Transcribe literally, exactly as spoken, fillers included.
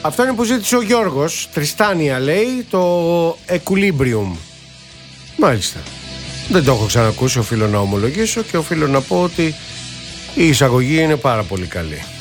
Αυτό είναι που ζήτησε ο Γιώργος. Τριστάνια λέει, το Equilibrium. Μάλιστα. Δεν το έχω ξανακούσει, οφείλω να ομολογήσω, και οφείλω να πω ότι η εισαγωγή είναι πάρα πολύ καλή.